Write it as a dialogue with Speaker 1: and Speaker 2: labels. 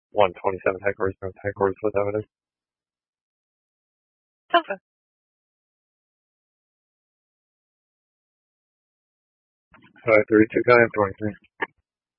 Speaker 1: 127 headquarters with evidence.
Speaker 2: Okay.
Speaker 1: 532 guy, 23.